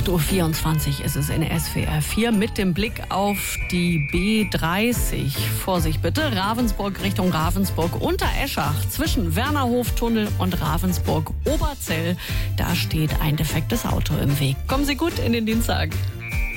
8.24 Uhr ist es in SWR 4 mit dem Blick auf die B30. Vorsicht bitte, Ravensburg Richtung Ravensburg unter Eschach zwischen Wernerhoftunnel und Ravensburg-Oberzell. Da steht ein defektes Auto im Weg. Kommen Sie gut in den Dienstag.